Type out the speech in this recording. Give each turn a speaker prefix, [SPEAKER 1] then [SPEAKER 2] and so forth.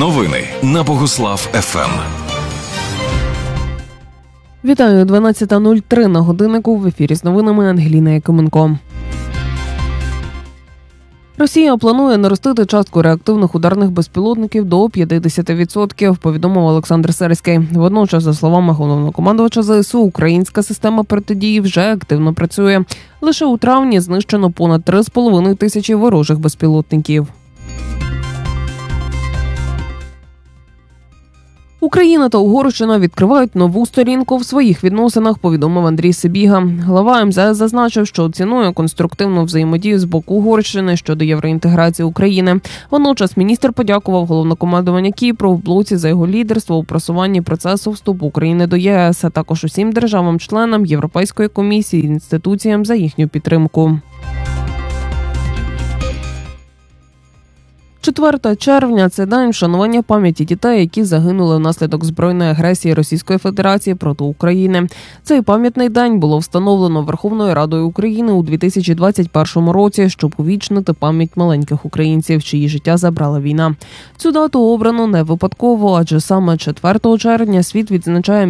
[SPEAKER 1] Новини на Богуслав ФМ.
[SPEAKER 2] Вітаю, 12:03 на годиннику. В ефірі з новинами Ангеліна Якименко. Росія планує наростити частку реактивних ударних безпілотників до 50%, повідомив Олександр Сирський. Водночас, за словами головнокомандувача ЗСУ, українська система протидії вже активно працює. Лише у травні знищено понад 3,5 тисячі ворожих безпілотників. Україна та Угорщина відкривають нову сторінку в своїх відносинах, повідомив Андрій Сибіга. Глава МЗС зазначив, що цінує конструктивну взаємодію з боку Угорщини щодо євроінтеграції України. Водночас міністр подякував головнокомандуванню Кіпру в блоці за його лідерство у просуванні процесу вступу України до ЄС, а також усім державам-членам Європейської комісії і інституціям за їхню підтримку. 4 червня – це день вшанування пам'яті дітей, які загинули внаслідок збройної агресії Російської Федерації проти України. Цей пам'ятний день було встановлено Верховною Радою України у 2021 році, щоб увічнити пам'ять маленьких українців, чиї життя забрала війна. Цю дату обрано не випадково, адже саме 4 червня світ відзначає